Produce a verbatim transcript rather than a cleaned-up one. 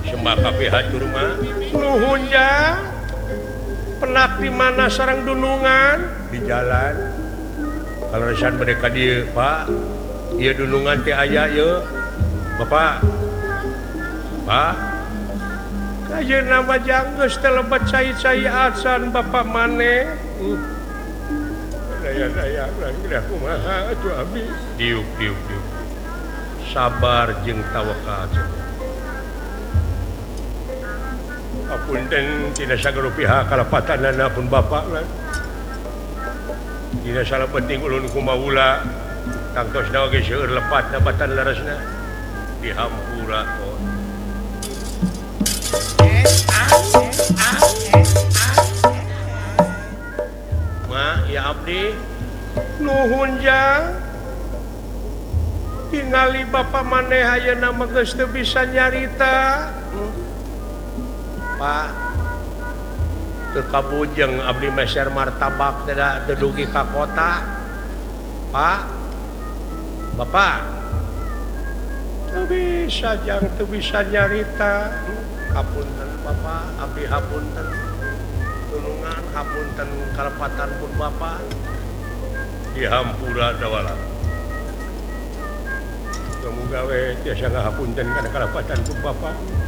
Semaka hatur mah nuhunja penak di mana sarang dunungan di jalan kalau resan mereka dia Pak iya dunungan teh aya ya Bapak Pak kajeun nama janggeus teh lebat cai-cai asan Bapak maneh daya-daya urang kumaha atuh abdi diuk diuk diuk sabar jeung tawakal apunten tina sagala pihak kalapatanana pun Bapak lah dina salah penting ulun kumaula tangtosna oge seueur lepat nabatan larasna dihampura ton ma ya abdi nuhun jang tingali Bapak maneh ayeuna mah geus teu bisa nyarita Pak teu kabujeng abdi meser martabak tidak dedugi ka kota Pak Bapak teu bisa jang teu bisa nyarita hapunten Bapak abdi hapunten tulungan hapunten kalepatan pun Bapak dihampura dawalan muga we tiasa ngahapunten kana kalepatan pun Bapak